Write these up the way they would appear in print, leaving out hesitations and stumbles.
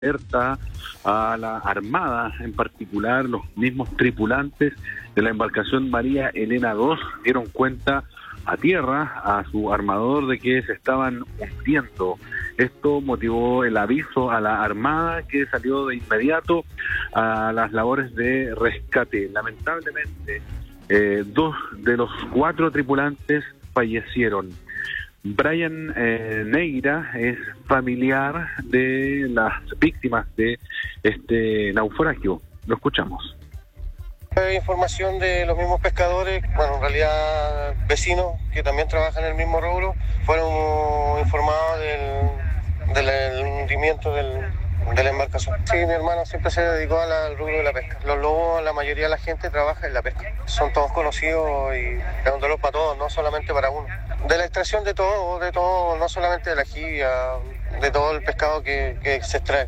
alerta a la Armada, en particular los mismos tripulantes de la embarcación María Elena II dieron cuenta a tierra a su armador de que se estaban hundiendo. Esto motivó el aviso a la Armada, que salió de inmediato a las labores de rescate. Lamentablemente, 2 de los 4 tripulantes fallecieron. Brian Neira es familiar de las víctimas de este naufragio. Lo escuchamos. Información de los mismos pescadores, bueno, en realidad vecinos que también trabajan en el mismo rubro, fueron informados del hundimiento de la embarcación. Sí, mi hermano siempre se dedicó al rubro de la pesca. Los lobos, la mayoría de la gente trabaja en la pesca. Son todos conocidos y es un dolor para todos, no solamente para uno. De la extracción de todo, no solamente de la jibia, de todo el pescado que se extrae.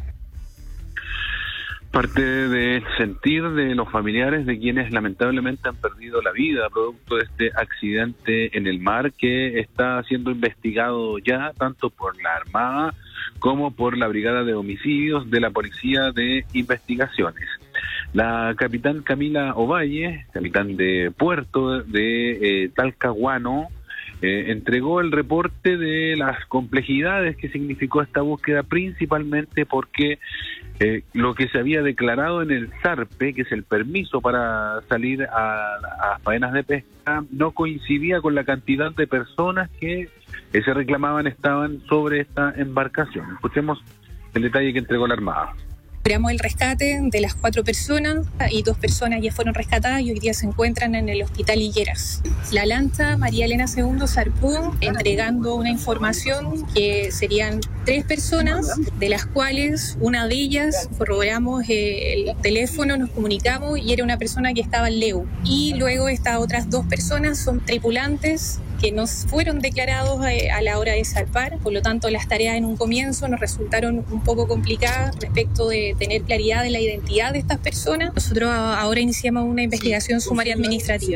Parte del sentir de los familiares de quienes lamentablemente han perdido la vida producto de este accidente en el mar, que está siendo investigado ya tanto por la Armada como por la Brigada de Homicidios de la Policía de Investigaciones. La capitán Camila Ovalle, capitán de puerto de Talcahuano, entregó el reporte de las complejidades que significó esta búsqueda, principalmente porque lo que se había declarado en el ZARPE, que es el permiso para salir a faenas de pesca, no coincidía con la cantidad de personas que se reclamaban estaban sobre esta embarcación. Escuchemos el detalle que entregó la Armada. Logramos el rescate de las 4 personas y 2 personas ya fueron rescatadas y hoy día se encuentran en el hospital Higueras. La lancha María Elena II zarpó entregando una información que serían 3 personas, de las cuales una de ellas corroboramos el teléfono, nos comunicamos y era una persona que estaba en Leu. Y luego estas otras 2 personas son tripulantes que nos fueron declarados a la hora de zarpar, por lo tanto las tareas en un comienzo nos resultaron un poco complicadas respecto de tener claridad de la identidad de estas personas. Nosotros ahora iniciamos una investigación sumaria administrativa.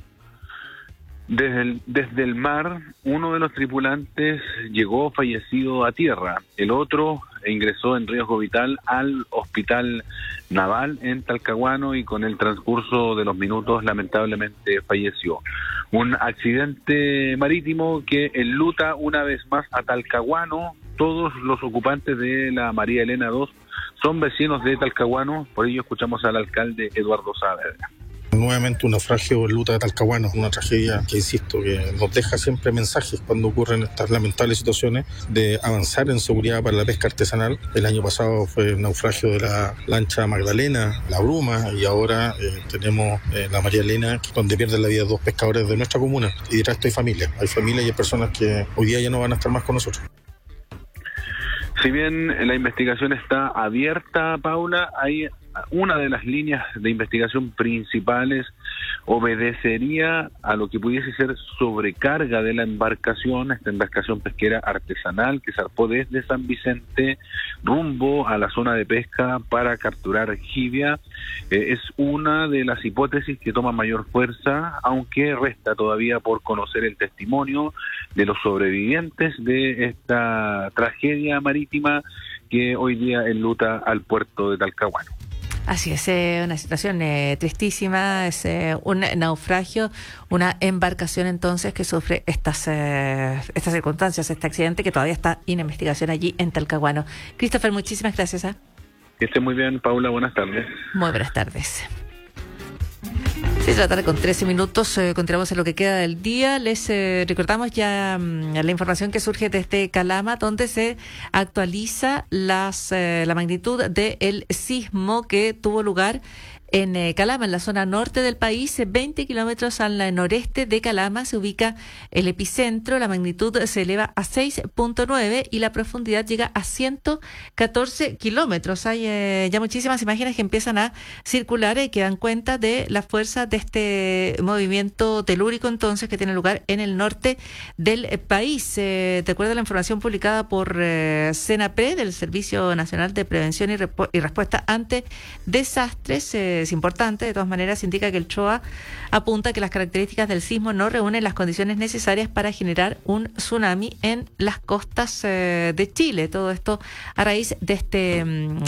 Desde el mar, uno de los tripulantes llegó fallecido a tierra, el otro ingresó en riesgo vital al hospital naval en Talcahuano y con el transcurso de los minutos lamentablemente falleció. Un accidente marítimo que enluta una vez más a Talcahuano. Todos los ocupantes de la María Elena II son vecinos de Talcahuano, por ello escuchamos al alcalde Eduardo Saavedra. Nuevamente un naufragio en Luta de Talcahuano, una tragedia que, insisto, que nos deja siempre mensajes cuando ocurren estas lamentables situaciones de avanzar en seguridad para la pesca artesanal. El año pasado fue el naufragio de la lancha Magdalena, la Bruma, y ahora tenemos la María Elena, donde pierden la vida 2 pescadores de nuestra comuna. Y detrás esto hay familia y hay personas que hoy día ya no van a estar más con nosotros. Si bien la investigación está abierta, Paula, hay una de las líneas de investigación principales obedecería a lo que pudiese ser sobrecarga de la embarcación, esta embarcación pesquera artesanal que zarpó desde San Vicente rumbo a la zona de pesca para capturar jibia. Es una de las hipótesis que toma mayor fuerza, aunque resta todavía por conocer el testimonio de los sobrevivientes de esta tragedia marítima que hoy día enluta al puerto de Talcahuano. Así es, una situación tristísima, es un naufragio, una embarcación entonces que sufre estas circunstancias, este accidente que todavía está en investigación allí en Talcahuano. Christopher, muchísimas gracias. Que esté muy bien, Paula, buenas tardes. Muy buenas tardes. 6 de la tarde con 13 minutos, continuamos en lo que queda del día. Les recordamos ya la información que surge desde Calama, donde se actualiza la magnitud del sismo que tuvo lugar en Calama, en la zona norte del país, 20 kilómetros al noreste de Calama, se ubica el epicentro. La magnitud se eleva a 6.9 y la profundidad llega a 114 kilómetros. Hay ya muchísimas imágenes que empiezan a circular y que dan cuenta de la fuerza de este movimiento telúrico entonces que tiene lugar en el norte del país. De acuerdo a la información publicada por CENAPRE, del Servicio Nacional de Prevención y Respuesta ante Desastres, es importante. De todas maneras, indica que el CHOA apunta que las características del sismo no reúnen las condiciones necesarias para generar un tsunami en las costas de Chile. Todo esto a raíz de este